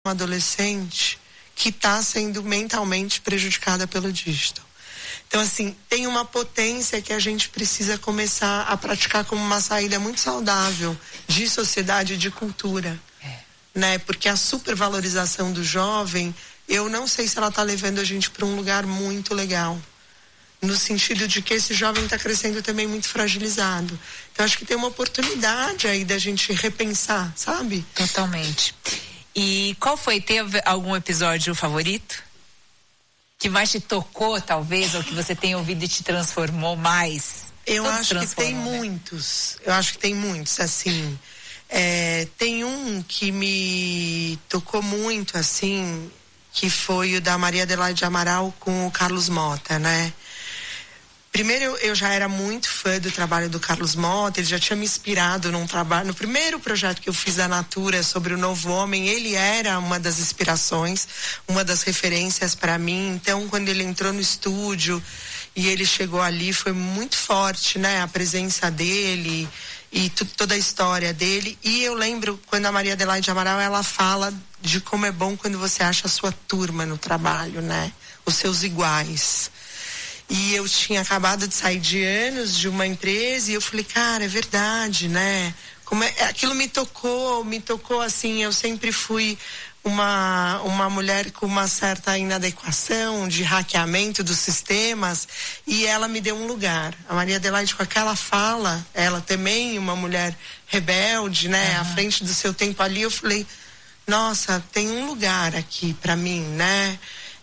uma adolescente que está sendo mentalmente prejudicada pelo digital. Então, assim, tem uma potência que a gente precisa começar a praticar como uma saída muito saudável de sociedade e de cultura, né? Porque a supervalorização do jovem, eu não sei se ela está levando a gente para um lugar muito legal, no sentido de que esse jovem está crescendo também muito fragilizado. Então, acho que tem uma oportunidade aí da gente repensar, sabe? Totalmente. E qual foi, teve algum episódio favorito? Que mais te tocou, talvez, ou que você tenha ouvido e te transformou mais? Eu acho que tem muitos. Eu acho que tem muitos, assim. Tem um que me tocou muito, assim, que foi o da Maria Adelaide Amaral com o Carlos Mota, né? Primeiro, eu já era muito fã do trabalho do Carlos Mota, ele já tinha me inspirado num trabalho, no primeiro projeto que eu fiz da Natura sobre o Novo Homem, ele era uma das inspirações, uma das referências para mim. Então, quando ele entrou no estúdio e ele chegou ali, foi muito forte, né? A presença dele e toda a história dele. E eu lembro quando a Maria Adelaide Amaral, ela fala de como é bom quando você acha a sua turma no trabalho, né? Os seus iguais. E eu tinha acabado de sair de anos de uma empresa e eu falei, cara, é verdade, né? Aquilo me tocou assim, eu sempre fui uma mulher com uma certa inadequação de hackeamento dos sistemas e ela me deu um lugar. A Maria Adelaide, com aquela fala, ela também uma mulher rebelde, né? À frente do seu tempo ali, eu falei, nossa, tem um lugar aqui pra mim, né?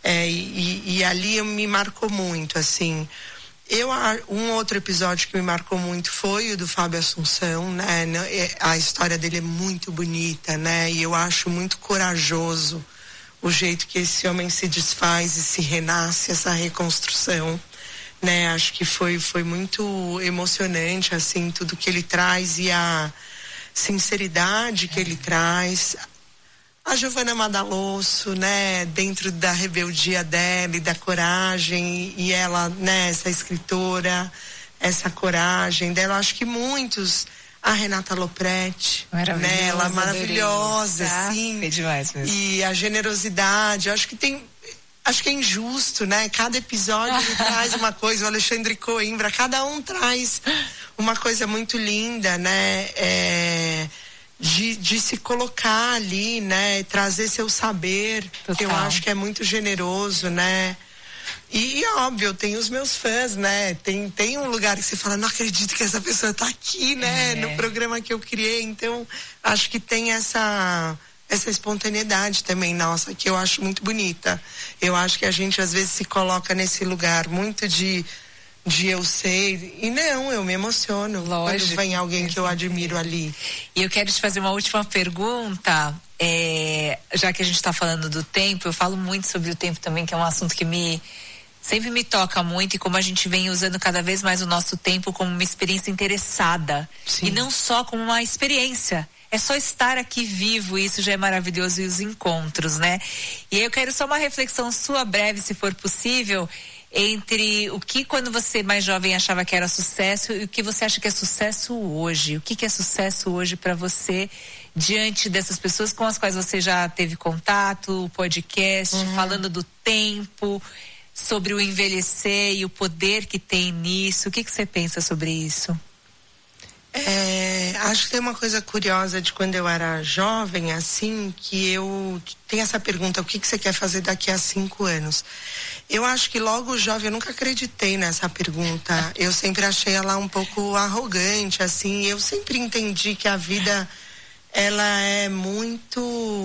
E ali me marcou muito, assim. Um outro episódio que me marcou muito foi o do Fábio Assunção, né? A história dele é muito bonita, né? E eu acho muito corajoso o jeito que esse homem se desfaz e se renasce, essa reconstrução, né? Acho que foi muito emocionante, assim, tudo que ele traz e a sinceridade que ele traz. A Giovanna Madalosso, né, dentro da rebeldia dela e da coragem, e ela, né, essa escritora, essa coragem dela, acho que muitos, a Renata Lopretti, né, ela maravilhosa, sim, é demais mesmo. E a generosidade, acho que é injusto, né, cada episódio traz uma coisa, o Alexandre Coimbra, cada um traz uma coisa muito linda, né, de se colocar ali, né? Trazer seu saber, que eu acho que é muito generoso, né? E óbvio, tem os meus fãs, né? Tem um lugar que você fala, não acredito que essa pessoa tá aqui, né? No programa que eu criei. Então, acho que tem essa espontaneidade também, nossa, que eu acho muito bonita. Eu acho que a gente às vezes se coloca nesse lugar muito de eu sei, e não, eu me emociono. Lógico, quando vem alguém que eu admiro ali. E eu quero te fazer uma última pergunta, já que a gente está falando do tempo, eu falo muito sobre o tempo também, que é um assunto que sempre me toca muito, e como a gente vem usando cada vez mais o nosso tempo como uma experiência interessada. Sim. E não só como uma experiência. É só estar aqui vivo, isso já é maravilhoso, e os encontros, né? E aí eu quero só uma reflexão sua breve, se for possível, entre o que quando você mais jovem achava que era sucesso e o que você acha que é sucesso hoje. O que é sucesso hoje para você diante dessas pessoas com as quais você já teve contato, o podcast, falando do tempo, sobre o envelhecer e o poder que tem nisso. O que você pensa sobre isso? Acho que tem uma coisa curiosa de quando eu era jovem, assim, que eu tenho essa pergunta, o que você quer fazer daqui a 5 anos? Eu acho que logo jovem, eu nunca acreditei nessa pergunta. Eu sempre achei ela um pouco arrogante, assim. Eu sempre entendi que a vida, ela é muito,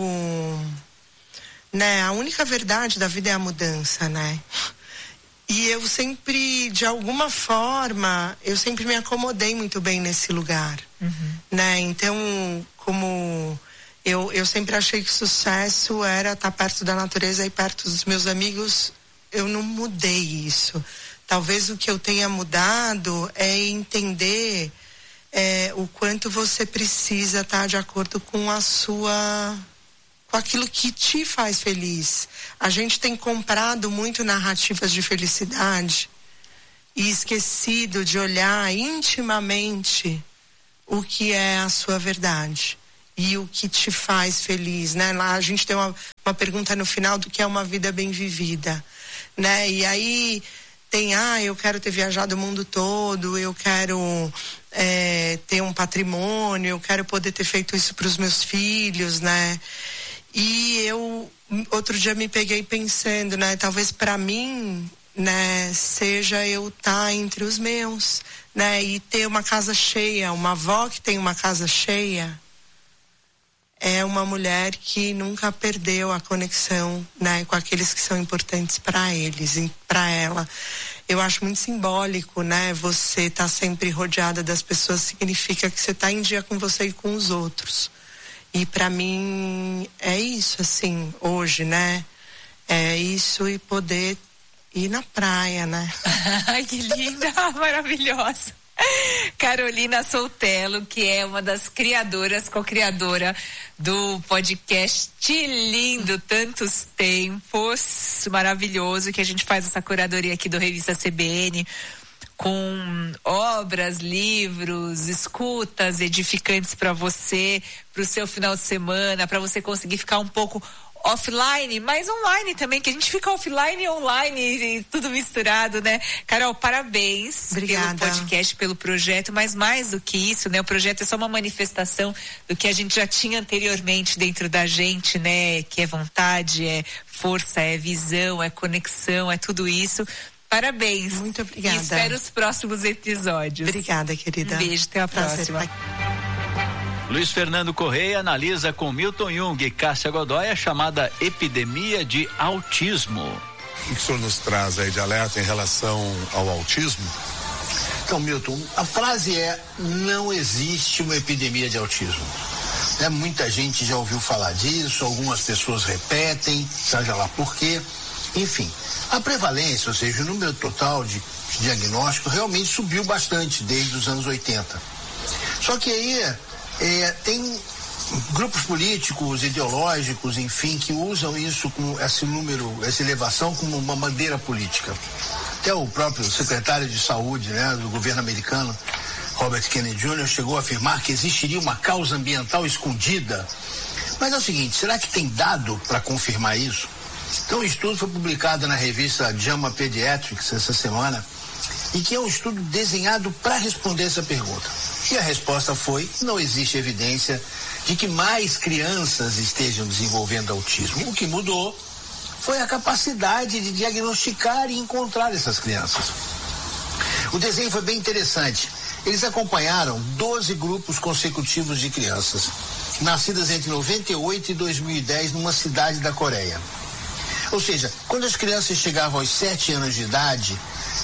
né? A única verdade da vida é a mudança, né? E eu sempre, de alguma forma, eu sempre me acomodei muito bem nesse lugar, né? Então, como eu sempre achei que sucesso era estar perto da natureza e perto dos meus amigos, eu não mudei isso. Talvez o que eu tenha mudado é entender o quanto você precisa estar de acordo com com aquilo que te faz feliz. A gente tem comprado muito narrativas de felicidade e esquecido de olhar intimamente o que é a sua verdade. e o que te faz feliz, né? Lá a gente tem uma pergunta no final do que é uma vida bem vivida, né? E aí tem, eu quero ter viajado o mundo todo, eu quero ter um patrimônio, eu quero poder ter feito isso para os meus filhos, né? E eu, outro dia me peguei pensando, né? Talvez para mim, né, seja eu estar entre os meus, né? E ter uma casa cheia, uma avó que tem uma casa cheia, é uma mulher que nunca perdeu a conexão, né, com aqueles que são importantes para eles, para ela. Eu acho muito simbólico, né? Você tá sempre rodeada das pessoas significa que você tá em dia com você e com os outros. E para mim é isso, assim, hoje, né? É isso e poder ir na praia, né? Ai, que linda, maravilhosa. Carolina Soutello, que é uma das criadoras, co-criadora do podcast Lindo Tantos Tempos, maravilhoso, que a gente faz essa curadoria aqui do Revista CBN com obras, livros, escutas edificantes para você, para o seu final de semana, para você conseguir ficar um pouco offline, mas online também, que a gente fica offline e online e tudo misturado, né? Carol, parabéns. Obrigada. Pelo podcast, pelo projeto, mas mais do que isso, né? O projeto é só uma manifestação do que a gente já tinha anteriormente dentro da gente, né? Que é vontade, é força, é visão, é conexão, é tudo isso. Parabéns. Muito obrigada. E espero os próximos episódios. Obrigada, querida. Um beijo, até a próxima. Luiz Fernando Correia analisa com Milton Jung e Cássia Godoy a chamada epidemia de autismo. O que o senhor nos traz aí de alerta em relação ao autismo? Então, Milton, a frase é: não existe uma epidemia de autismo. Muita gente já ouviu falar disso, algumas pessoas repetem, seja lá por quê. Enfim, a prevalência, ou seja, o número total de diagnóstico realmente subiu bastante desde os anos 80. Só que aí tem grupos políticos, ideológicos, enfim, que usam isso, com esse número, essa elevação, como uma bandeira política. Até o próprio secretário de saúde, né, do governo americano, Robert Kennedy Jr., chegou a afirmar que existiria uma causa ambiental escondida. Mas é o seguinte, será que tem dado para confirmar isso? Então, um estudo foi publicado na revista JAMA Pediatrics essa semana, e que é um estudo desenhado para responder essa pergunta. E a resposta foi: não existe evidência de que mais crianças estejam desenvolvendo autismo. O que mudou foi a capacidade de diagnosticar e encontrar essas crianças. O desenho foi bem interessante. Eles acompanharam 12 grupos consecutivos de crianças, nascidas entre 98 e 2010 numa cidade da Coreia. Ou seja, quando as crianças chegavam aos 7 anos de idade,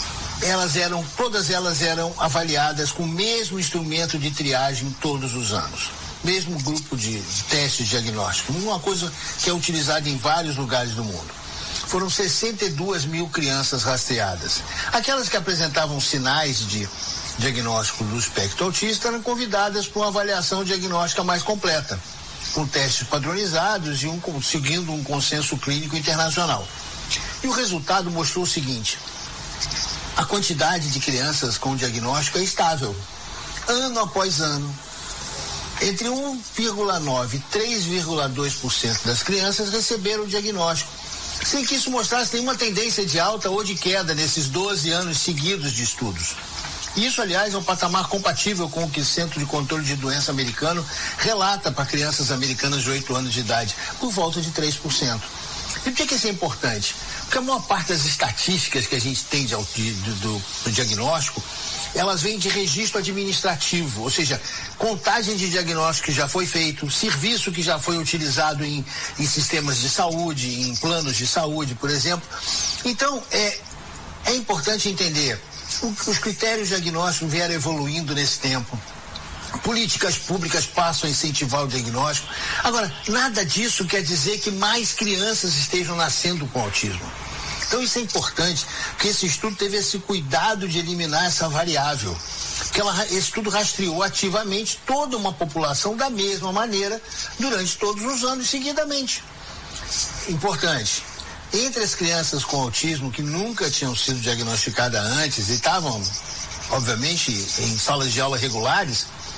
todas elas eram avaliadas com o mesmo instrumento de triagem todos os anos. Mesmo grupo de teste diagnóstico. Uma coisa que é utilizada em vários lugares do mundo. Foram 62 mil crianças rastreadas. Aquelas que apresentavam sinais de diagnóstico do espectro autista eram convidadas para uma avaliação diagnóstica mais completa, com testes padronizados e seguindo um consenso clínico internacional. E o resultado mostrou o seguinte: a quantidade de crianças com diagnóstico é estável, ano após ano. Entre 1,9% e 3,2% das crianças receberam o diagnóstico, sem que isso mostrasse nenhuma tendência de alta ou de queda nesses 12 anos seguidos de estudos. Isso, aliás, é um patamar compatível com o que o Centro de Controle de Doença americano relata para crianças americanas de 8 anos de idade, por volta de 3%. E por que isso é importante? Porque a maior parte das estatísticas que a gente tem do diagnóstico, elas vêm de registro administrativo, ou seja, contagem de diagnóstico que já foi feito, serviço que já foi utilizado em sistemas de saúde, em planos de saúde, por exemplo. Então, é importante entender, os critérios diagnósticos vieram evoluindo nesse tempo. Políticas públicas passam a incentivar o diagnóstico. Agora, nada disso quer dizer que mais crianças estejam nascendo com autismo. Então isso é importante, porque esse estudo teve esse cuidado de eliminar essa variável. Porque esse estudo rastreou ativamente toda uma população da mesma maneira durante todos os anos seguidamente. Importante. Entre as crianças com autismo que nunca tinham sido diagnosticadas antes e estavam, obviamente, em salas de aula regulares,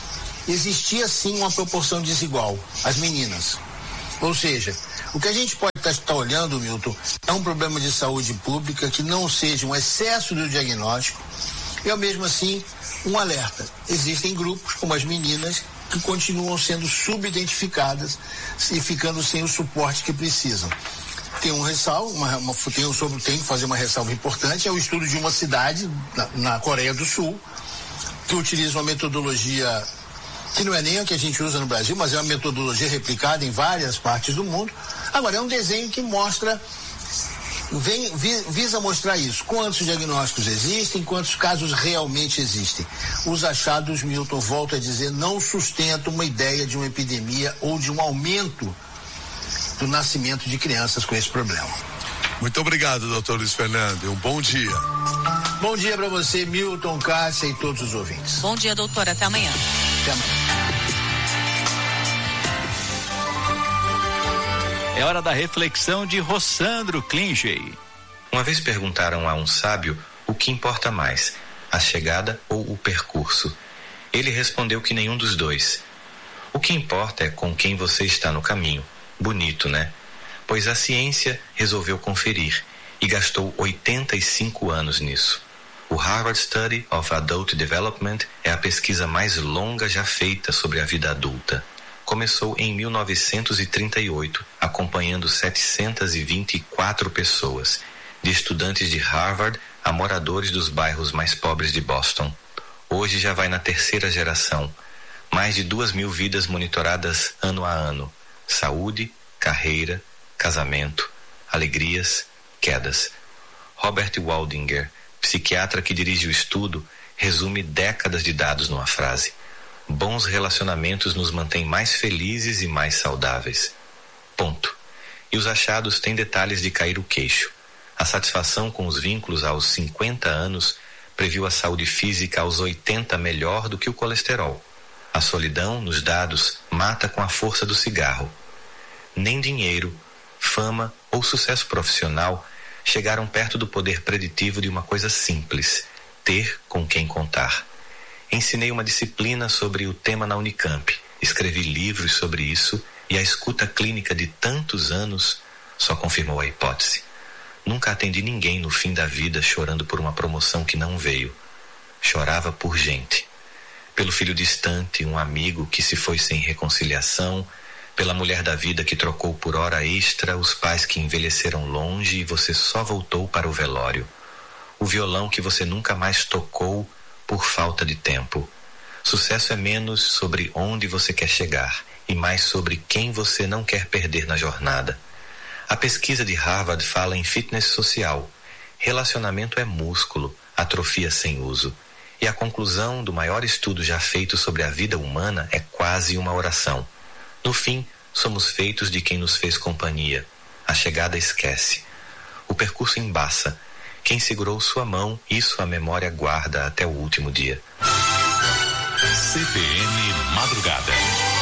existia sim uma proporção desigual, as meninas. Ou seja, o que a gente pode estar olhando, Milton, é um problema de saúde pública que não seja um excesso do diagnóstico e, ao mesmo assim, um alerta. Existem grupos, como as meninas, que continuam sendo subidentificadas e ficando sem o suporte que precisam. Tem um ressalvo, tem que fazer uma ressalva importante, é o estudo de uma cidade na Coreia do Sul, que utiliza uma metodologia que não é nem a que a gente usa no Brasil, mas é uma metodologia replicada em várias partes do mundo. Agora, é um desenho que mostra, visa mostrar isso. Quantos diagnósticos existem, quantos casos realmente existem. Os achados, Milton, volto a dizer, não sustentam uma ideia de uma epidemia ou de um aumento do nascimento de crianças com esse problema. Muito obrigado, doutor Luiz Fernando. Um bom dia. Bom dia para você, Milton, Cássia e todos os ouvintes. Bom dia, doutora. Até amanhã. Até amanhã. É hora da reflexão de Rossandro Klingey. Uma vez perguntaram a um sábio o que importa mais, a chegada ou o percurso. Ele respondeu que nenhum dos dois. O que importa é com quem você está no caminho. Bonito, né? Pois a ciência resolveu conferir e gastou 85 anos nisso. O Harvard Study of Adult Development é a pesquisa mais longa já feita sobre a vida adulta. Começou em 1938, acompanhando 724 pessoas, de estudantes de Harvard a moradores dos bairros mais pobres de Boston. Hoje já vai na terceira geração. Mais de 2.000 vidas monitoradas ano a ano. Saúde, carreira, casamento, alegrias, quedas. Robert Waldinger, psiquiatra que dirige o estudo, resume décadas de dados numa frase. Bons relacionamentos nos mantêm mais felizes e mais saudáveis. Ponto. E os achados têm detalhes de cair o queixo. A satisfação com os vínculos aos 50 anos previu a saúde física aos 80 melhor do que o colesterol. A solidão, nos dados, mata com a força do cigarro. Nem dinheiro, fama ou sucesso profissional chegaram perto do poder preditivo de uma coisa simples: ter com quem contar. Ensinei uma disciplina sobre o tema na Unicamp, escrevi livros sobre isso e a escuta clínica de tantos anos só confirmou a hipótese. Nunca atendi ninguém no fim da vida chorando por uma promoção que não veio. Chorava por gente. Pelo filho distante, um amigo que se foi sem reconciliação, pela mulher da vida que trocou por hora extra, os pais que envelheceram longe e você só voltou para o velório. O violão que você nunca mais tocou por falta de tempo. Sucesso é menos sobre onde você quer chegar e mais sobre quem você não quer perder na jornada. A pesquisa de Harvard fala em fitness social. Relacionamento é músculo, atrofia sem uso. E a conclusão do maior estudo já feito sobre a vida humana é quase uma oração. No fim, somos feitos de quem nos fez companhia. A chegada esquece. O percurso embaça. Quem segurou sua mão, isso a memória guarda até o último dia. CBN Madrugada.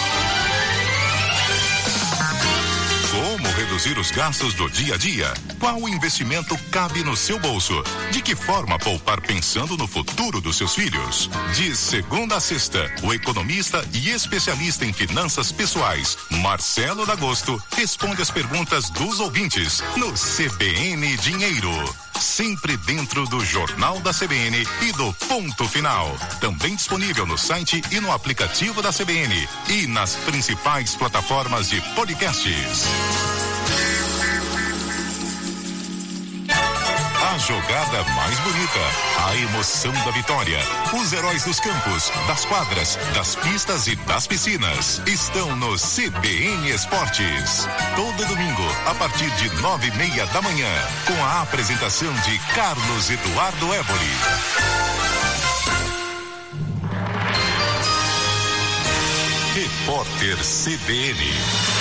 Como reduzir os gastos do dia a dia? Qual investimento cabe no seu bolso? De que forma poupar pensando no futuro dos seus filhos? De segunda a sexta, o economista e especialista em finanças pessoais, Marcelo D'Agosto, responde as perguntas dos ouvintes no CBN Dinheiro. Sempre dentro do Jornal da CBN e do Ponto Final. Também disponível no site e no aplicativo da CBN e nas principais plataformas de podcasts. A jogada mais bonita, a emoção da vitória, os heróis dos campos, das quadras, das pistas e das piscinas estão no CBN Esportes. Todo domingo, a partir de 9:30 da manhã, com a apresentação de Carlos Eduardo Évoli. Repórter CBN.